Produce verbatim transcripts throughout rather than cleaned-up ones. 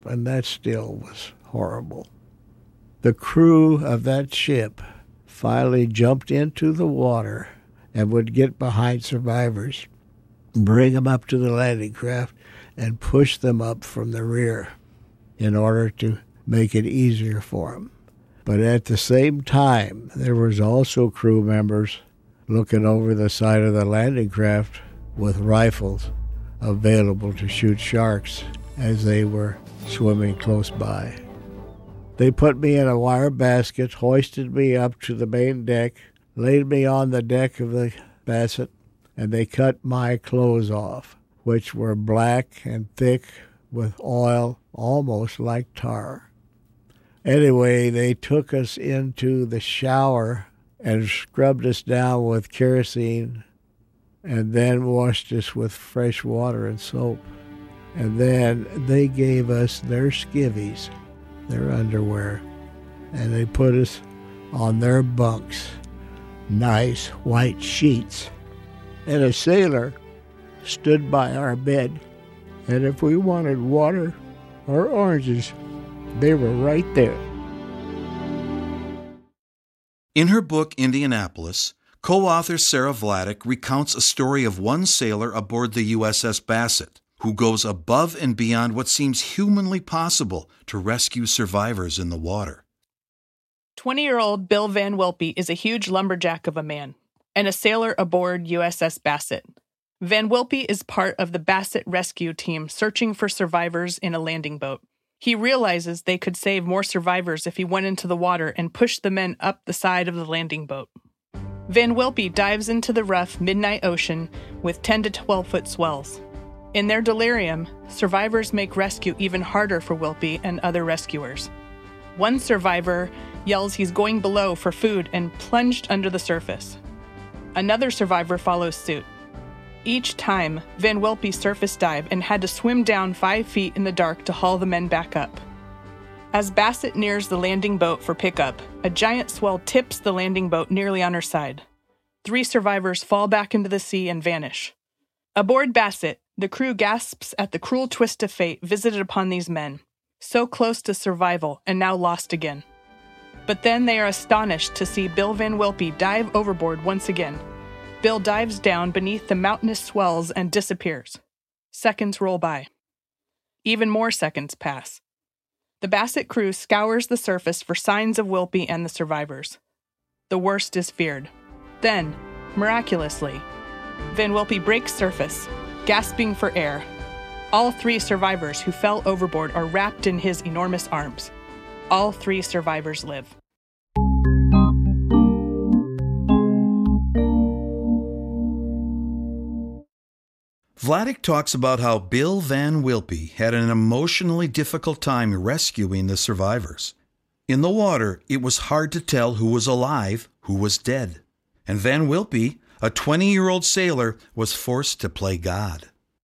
and that still was horrible. The crew of that ship finally jumped into the water and would get behind survivors, bring them up to the landing craft, and push them up from the rear in order to make it easier for them. But at the same time, there was also crew members looking over the side of the landing craft with rifles available to shoot sharks as they were swimming close by. They put me in a wire basket, hoisted me up to the main deck, laid me on the deck of the Basset, and they cut my clothes off, which were black and thick with oil, almost like tar. Anyway, they took us into the shower and scrubbed us down with kerosene and then washed us with fresh water and soap. And then they gave us their skivvies, their underwear, and they put us on their bunks, nice white sheets. And a sailor stood by our bed, and if we wanted water or oranges, they were right there. In her book, Indianapolis, co-author Sarah Vladeck recounts a story of one sailor aboard the U S S Basset who goes above and beyond what seems humanly possible to rescue survivors in the water. twenty-year-old Bill Van Wilpy is a huge lumberjack of a man and a sailor aboard U S S Basset. Van Wilpy is part of the Basset rescue team searching for survivors in a landing boat. He realizes they could save more survivors if he went into the water and pushed the men up the side of the landing boat. Van Wilpy dives into the rough midnight ocean with ten to twelve foot swells. In their delirium, survivors make rescue even harder for Wilpy and other rescuers. One survivor yells he's going below for food and plunged under the surface. Another survivor follows suit. Each time, Van Wilpy surface dived and had to swim down five feet in the dark to haul the men back up. As Basset nears the landing boat for pickup, a giant swell tips the landing boat nearly on her side. Three survivors fall back into the sea and vanish. Aboard Basset, the crew gasps at the cruel twist of fate visited upon these men, so close to survival and now lost again. But then they are astonished to see Bill Van Wilpy dive overboard once again. Bill dives down beneath the mountainous swells and disappears. Seconds roll by. Even more seconds pass. The Basset crew scours the surface for signs of Wilpy and the survivors. The worst is feared. Then, miraculously, Van Wilpy breaks surface, gasping for air. All three survivors who fell overboard are wrapped in his enormous arms. All three survivors live. Vladeck talks about how Bill Van Wilpy had an emotionally difficult time rescuing the survivors. In the water, it was hard to tell who was alive, who was dead. And Van Wilpy, a twenty-year-old sailor, was forced to play God.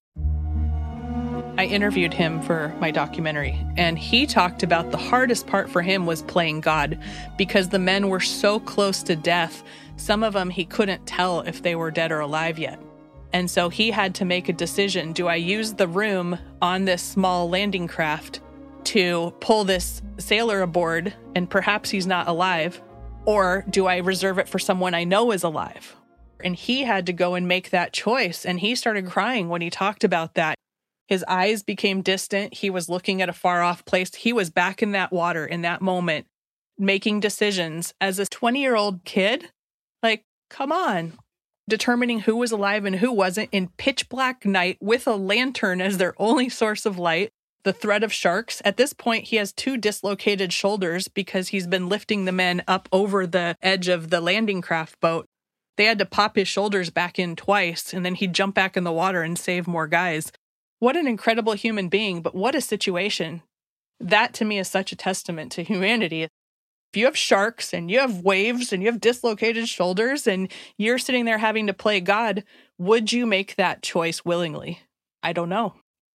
I interviewed him for my documentary, and he talked about the hardest part for him was playing God because the men were so close to death. Some of them he couldn't tell if they were dead or alive yet. And so he had to make a decision. Do I use the room on this small landing craft to pull this sailor aboard and perhaps he's not alive? Or do I reserve it for someone I know is alive? And he had to go and make that choice. And he started crying when he talked about that. His eyes became distant. He was looking at a far off place. He was back in that water in that moment, making decisions as a twenty-year-old kid. Like, come on. Determining who was alive and who wasn't in pitch black night with a lantern as their only source of light, the threat of sharks. At this point, he has two dislocated shoulders because he's been lifting the men up over the edge of the landing craft boat. They had to pop his shoulders back in twice, and then he'd jump back in the water and save more guys. What an incredible human being, but what a situation. That, to me, is such a testament to humanity. If you have sharks and you have waves and you have dislocated shoulders and you're sitting there having to play God, would you make that choice willingly? I don't know.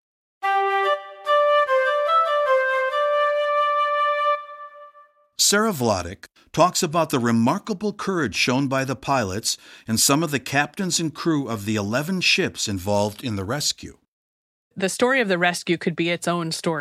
Sarah Vladeck talks about the remarkable courage shown by the pilots and some of the captains and crew of the eleven ships involved in the rescue. The story of the rescue could be its own story.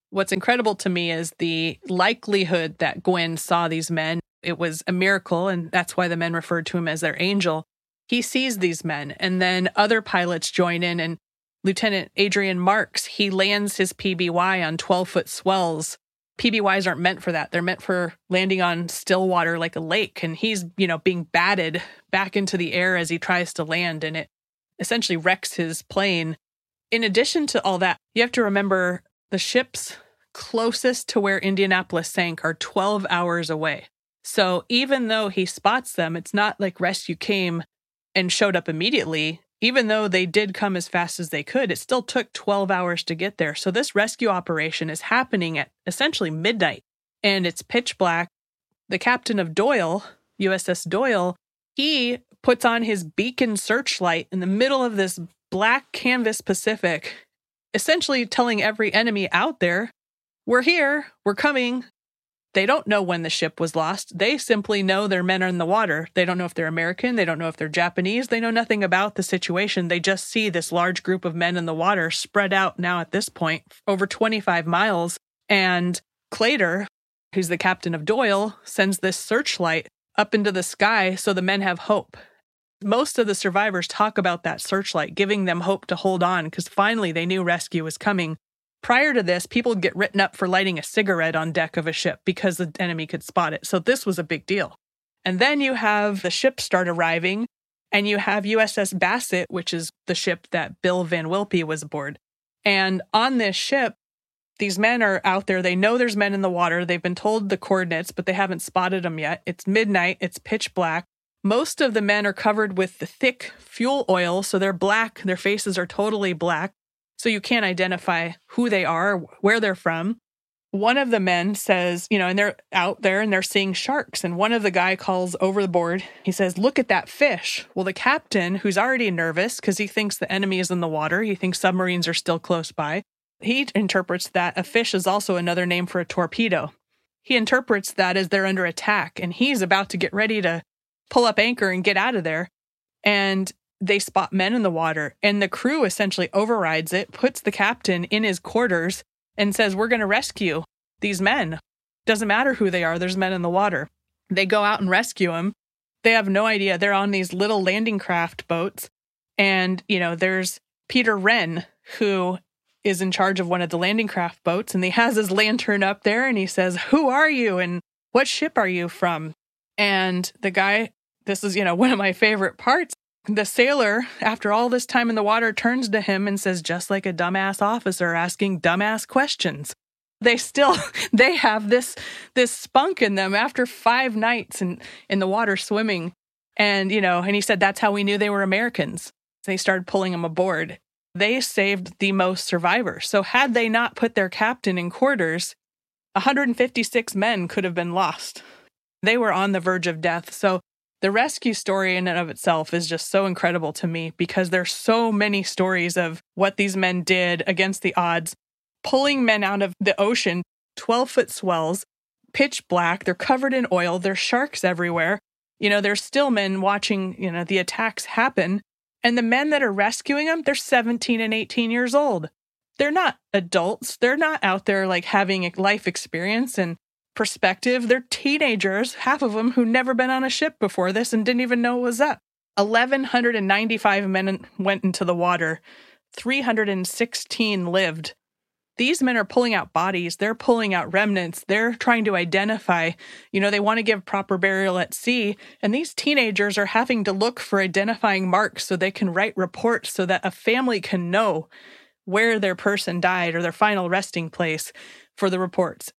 What's incredible to me is the likelihood that Gwyn saw these men. It was a miracle, and that's why the men referred to him as their angel. He sees these men, and then other pilots join in, and Lieutenant Adrian Marks, he lands his P B Y on twelve-foot swells. P B Ys aren't meant for that. They're meant for landing on still water like a lake, and he's, you know, being batted back into the air as he tries to land, and it essentially wrecks his plane. In addition to all that, you have to remember the ships closest to where Indianapolis sank are twelve hours away. So even though he spots them, it's not like rescue came and showed up immediately. Even though they did come as fast as they could, it still took twelve hours to get there. So this rescue operation is happening at essentially midnight, and it's pitch black. The captain of Doyle, U S S Doyle, he puts on his beacon searchlight in the middle of this black canvas Pacific, essentially telling every enemy out there, we're here, we're coming. They don't know when the ship was lost. They simply know their men are in the water. They don't know if they're American. They don't know if they're Japanese. They know nothing about the situation. They just see this large group of men in the water spread out now at this point over twenty-five miles. And Claytor, who's the captain of Doyle, sends this searchlight up into the sky so the men have hope. Most of the survivors talk about that searchlight, giving them hope to hold on because finally they knew rescue was coming. Prior to this, people would get written up for lighting a cigarette on deck of a ship because the enemy could spot it. So this was a big deal. And then you have the ships start arriving, and you have U S S Bassett, which is the ship that Bill Van Wilpy was aboard. And on this ship, these men are out there. They know there's men in the water. They've been told the coordinates, but they haven't spotted them yet. It's midnight. It's pitch black. Most of the men are covered with the thick fuel oil, so they're black. Their faces are totally black. So you can't identify who they are, where they're from. One of the men says, you know, and they're out there and they're seeing sharks. And one of the guy calls over the board. He says, look at that fish. Well, the captain, who's already nervous because he thinks the enemy is in the water, he thinks submarines are still close by, he interprets that a fish is also another name for a torpedo. He interprets that as they're under attack, and he's about to get ready to pull up anchor and get out of there. And they spot men in the water, and the crew essentially overrides it, puts the captain in his quarters, and says, we're going to rescue these men. Doesn't matter who they are, there's men in the water. They go out and rescue them. They have no idea. They're on these little landing craft boats, and, you know, there's Peter Wren, who is in charge of one of the landing craft boats, and he has his lantern up there, and he says, who are you, and what ship are you from? And the guy, this is, you know, one of my favorite parts, the sailor, after all this time in the water, turns to him and says, just like a dumbass officer asking dumbass questions. They still, they have this this spunk in them after five nights in, in the water swimming. And, you know, and he said, that's how we knew they were Americans. They started pulling them aboard. They saved the most survivors. So had they not put their captain in quarters, one hundred fifty-six men could have been lost. They were on the verge of death. So the rescue story in and of itself is just so incredible to me because there's so many stories of what these men did against the odds, pulling men out of the ocean, twelve-foot swells, pitch black, they're covered in oil, there's sharks everywhere. You know, there's still men watching, you know, the attacks happen, and the men that are rescuing them, they're seventeen and eighteen years old. They're not adults. They're not out there like having a life experience and perspective. They're teenagers, half of them who never been on a ship before this and didn't even know what was up. one thousand one hundred ninety-five men went into the water. three hundred sixteen lived. These men are pulling out bodies. They're pulling out remnants. They're trying to identify, you know, they want to give proper burial at sea. And these teenagers are having to look for identifying marks so they can write reports so that a family can know where their person died or their final resting place for the reports.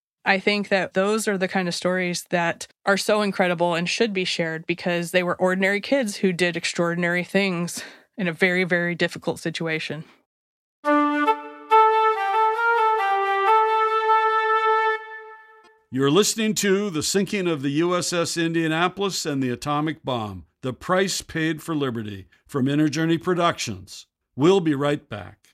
I think that those are the kind of stories that are so incredible and should be shared because they were ordinary kids who did extraordinary things in a very, very difficult situation. You're listening to The Sinking of the U S S Indianapolis and the Atomic Bomb, The Price Paid for Liberty from Inner Journey Productions. We'll be right back.